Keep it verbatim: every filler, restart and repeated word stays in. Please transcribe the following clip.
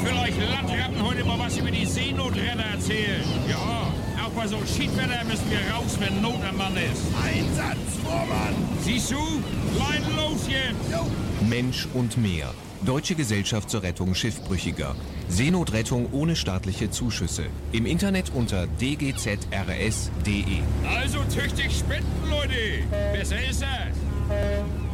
will euch Landratten heute mal was über die Seenotretter erzählen. Ja, auch bei so Schiedwetter müssen wir raus, wenn Not am Mann ist. Einsatz, Vormann! Siehst du? Leiden los jetzt! Jo. Mensch und Meer. Deutsche Gesellschaft zur Rettung Schiffbrüchiger. Seenotrettung ohne staatliche Zuschüsse. Im Internet unter d g z r s punkt d e. Also tüchtig spenden, Leute. Besser ist das.